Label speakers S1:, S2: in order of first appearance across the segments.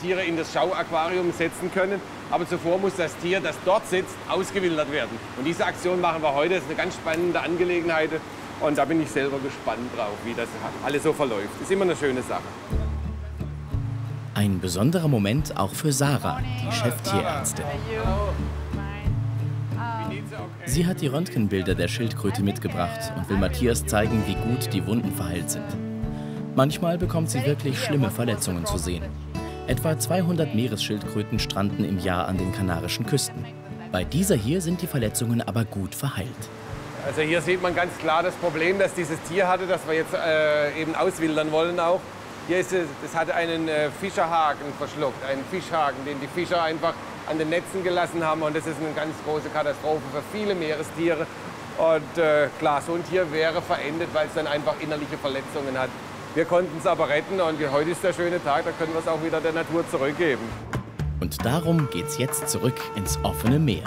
S1: Tiere in das Schauaquarium setzen können. Aber zuvor muss das Tier, das dort sitzt, ausgewildert werden. Und diese Aktion machen wir heute. Das ist eine ganz spannende Angelegenheit. Und da bin ich selber gespannt drauf, wie das alles so verläuft. Ist immer eine schöne Sache.
S2: Ein besonderer Moment auch für Sarah, die Cheftierärztin. Sie hat die Röntgenbilder der Schildkröte mitgebracht und will Matthias zeigen, wie gut die Wunden verheilt sind. Manchmal bekommt sie wirklich schlimme Verletzungen zu sehen. Etwa 200 Meeresschildkröten stranden im Jahr an den Kanarischen Küsten. Bei dieser hier sind die Verletzungen aber gut verheilt.
S1: Also hier sieht man ganz klar das Problem, das dieses Tier hatte, das wir jetzt eben auswildern wollen auch. Hier ist es hatte einen Fischerhaken verschluckt, einen Fischhaken, den die Fischer einfach an den Netzen gelassen haben. Und das ist eine ganz große Katastrophe für viele Meerestiere. Und klar, so ein Tier wäre verendet, weil es dann einfach innerliche Verletzungen hat. Wir konnten es aber retten und heute ist der schöne Tag, da können wir es auch wieder der Natur zurückgeben.
S2: Und darum geht's jetzt zurück ins offene Meer.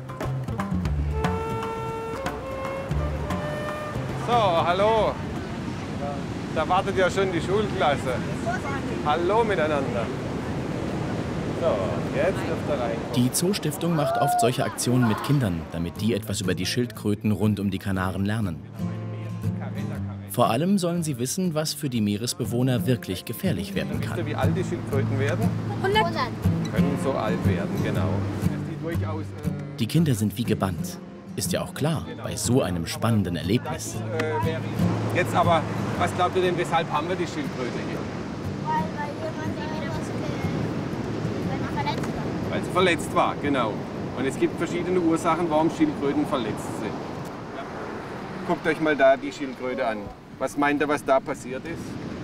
S1: So, hallo. Da wartet ja schon die Schulklasse. Hallo miteinander. So, jetzt dürft ihr reinkommen.
S2: Die Zoostiftung macht oft solche Aktionen mit Kindern, damit die etwas über die Schildkröten rund um die Kanaren lernen. Vor allem sollen sie wissen, was für die Meeresbewohner wirklich gefährlich werden kann.
S1: Wisst ihr, wie alt die Schildkröten werden?
S3: 100.
S1: Können so alt werden, genau.
S2: Die Kinder sind wie gebannt. Ist ja auch klar, bei so einem spannenden Erlebnis.
S1: Jetzt aber, was glaubt ihr denn, weshalb haben wir die Schildkröte hier?
S3: Weil jemand verletzt war.
S1: Weil sie verletzt war, genau. Und es gibt verschiedene Ursachen, warum Schildkröten verletzt sind. Guckt euch mal da die Schildkröte an. Was meint ihr, was da passiert ist?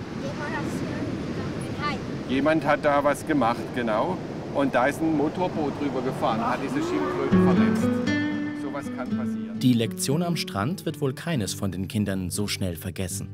S1: Jemand hat da was gemacht, genau. Und da ist ein Motorboot drüber gefahren, hat diese Schildkröte verletzt. So was kann passieren.
S2: Die Lektion am Strand wird wohl keines von den Kindern so schnell vergessen.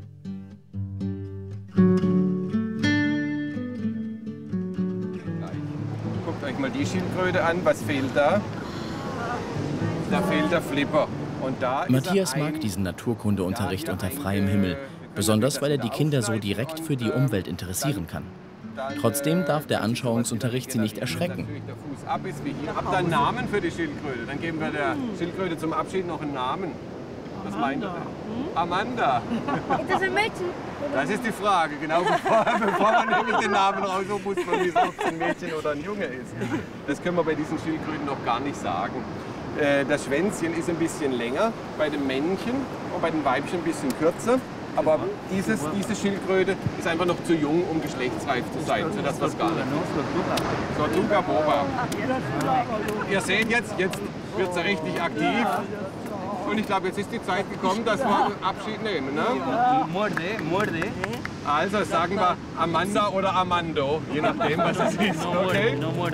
S1: Guckt euch mal die Schildkröte an. Was fehlt da? Da fehlt der Flipper. Und da
S2: Matthias mag diesen Naturkundeunterricht unter freiem Himmel, besonders weil er die Kinder so direkt für die Umwelt interessieren kann. Trotzdem darf der Anschauungsunterricht sie nicht erschrecken.
S1: Habt ihr einen Namen für die Schildkröte? Dann geben wir der Schildkröte zum Abschied noch einen Namen. Was meint ihr? Amanda.
S3: Ist das ein Mädchen?
S1: Das ist die Frage, genau bevor man nämlich den Namen raussucht, muss man wissen, ob es ein Mädchen oder ein Junge ist. Das können wir bei diesen Schildkröten noch gar nicht sagen. Das Schwänzchen ist ein bisschen länger bei dem Männchen und bei den Weibchen ein bisschen kürzer. Aber diese Schildkröte ist einfach noch zu jung, um geschlechtsreif zu sein. So das was gar nicht. Tortuga boba. Ihr seht jetzt wird sie richtig aktiv. Und ich glaube, jetzt ist die Zeit gekommen, dass wir Abschied nehmen. Ne?
S4: Morde.
S1: Also sagen wir Amanda oder Amando, je nachdem, was es ist. Okay?
S4: No morde.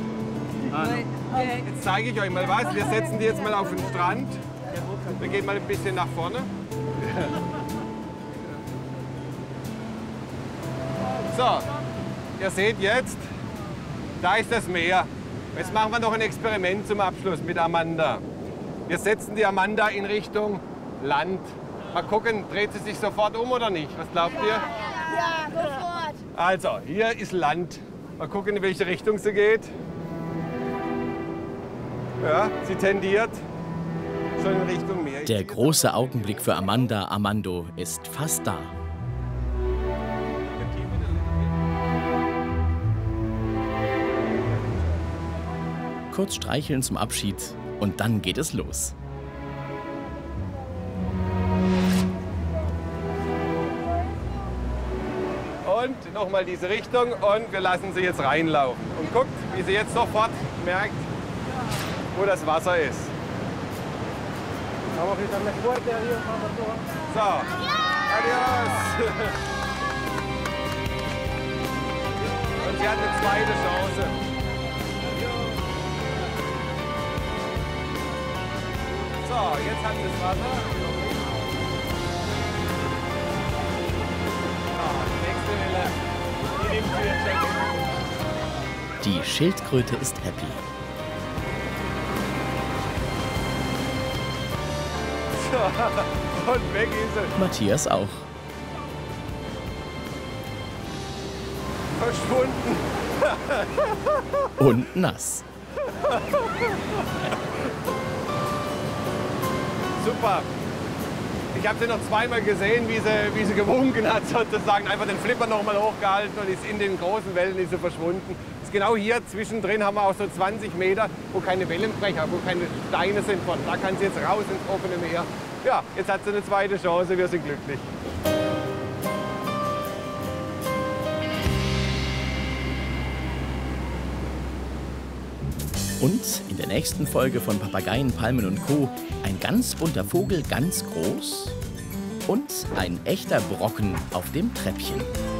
S1: Jetzt zeige ich euch mal was. Wir setzen die jetzt mal auf den Strand. Wir gehen mal ein bisschen nach vorne. So, ihr seht jetzt, da ist das Meer. Jetzt machen wir noch ein Experiment zum Abschluss mit Amanda. Wir setzen die Amanda in Richtung Land. Mal gucken, dreht sie sich sofort um oder nicht? Was glaubt ihr?
S3: Ja, sofort.
S1: Also, hier ist Land. Mal gucken, in welche Richtung sie geht. Ja, sie tendiert schon in Richtung Meer.
S2: Der große Augenblick für Amanda Amando ist fast da. Kurz streicheln zum Abschied und dann geht es los.
S1: Und nochmal diese Richtung und wir lassen sie jetzt reinlaufen. Und guckt, wie sie jetzt sofort merkt, wo das Wasser ist. So, adios. Und sie hat eine zweite Chance. So, jetzt hat sie das Wasser. Die nächste Welle, die nimmt sie jetzt weg.
S2: Die Schildkröte ist happy.
S1: So, und weg ist sie.
S2: Matthias auch.
S1: Verschwunden.
S2: Und nass.
S1: Super. Ich habe sie noch zweimal gesehen, wie sie gewunken hat, sozusagen. Einfach den Flipper noch mal hochgehalten und ist in den großen Wellen ist sie verschwunden. Ist genau hier zwischendrin haben wir auch so 20 Meter, wo keine Wellenbrecher, wo keine Steine sind. Von da kann sie jetzt raus ins offene Meer. Ja, jetzt hat sie eine zweite Chance, wir sind glücklich.
S2: Und in der nächsten Folge von Papageien, Palmen und Co. ein ganz bunter Vogel, ganz groß und ein echter Brocken auf dem Treppchen.